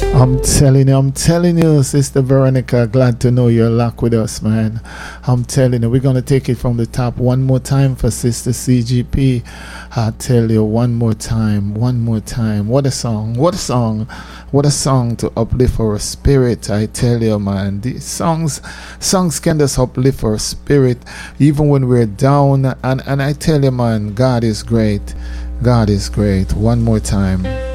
I'm telling you, Sister Veronica, glad to know you're locked with us, man. I'm telling you, we're going to take it from the top one more time for Sister CGP. I tell you, one more time. What a song, what a song to uplift our spirit. I tell you, man, these songs can just uplift our spirit even when we're down. And I tell you, man, God is great. One more time.